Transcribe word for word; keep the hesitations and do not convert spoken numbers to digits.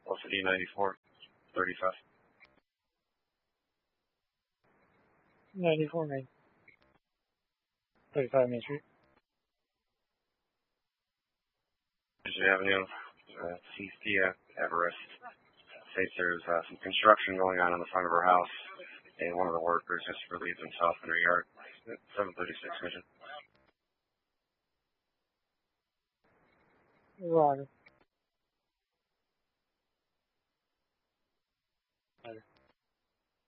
What's the D ninety-four? thirty-five. ninety-four Main. thirty-five Main Street. Michigan Avenue, uh, C C uh, Everest. States there's uh, some construction going on in the front of her house, and one of the workers just relieved himself in her yard. seven thirty-six Mission. Roger.